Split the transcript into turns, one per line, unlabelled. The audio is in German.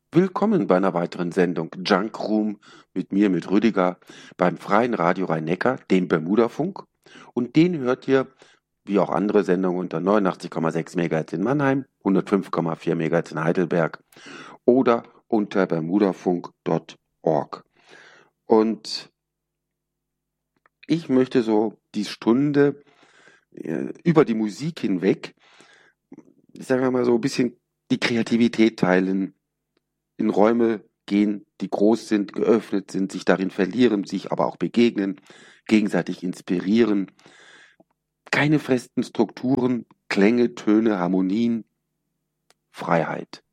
Willkommen bei einer weiteren Sendung Junk Room mit mir, mit Rüdiger, beim Freien Radio Rhein-Neckar, dem Bermudafunk. Und den hört ihr, wie auch andere Sendungen, unter 89,6 MHz in Mannheim, 105,4 MHz in Heidelberg oder unter bermudafunk.org. Und ich möchte so die Stunde über die Musik hinweg, sagen wir mal so ein bisschen die Kreativität teilen, in Räume gehen, die groß sind, geöffnet sind, sich darin verlieren, sich aber auch begegnen, gegenseitig inspirieren. Keine festen Strukturen, Klänge, Töne, Harmonien, Freiheit.